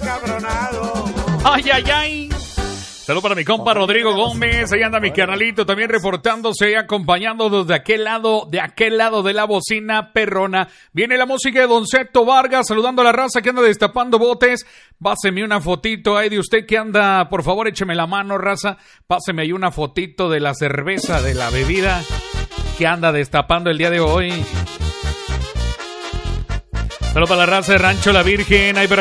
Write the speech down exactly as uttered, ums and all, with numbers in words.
Ay, ay, ay. Saludos para mi compa Rodrigo Gómez, ahí anda mi canalito también reportándose y acompañando desde aquel lado, de aquel lado de la bocina perrona. Viene la música de Don Ceto Vargas, saludando a la raza que anda destapando botes. Páseme una fotito ahí de usted que anda, por favor écheme la mano, raza. Páseme ahí una fotito de la cerveza, de la bebida que anda destapando el día de hoy. Saludos para la raza de Rancho La Virgen, ahí para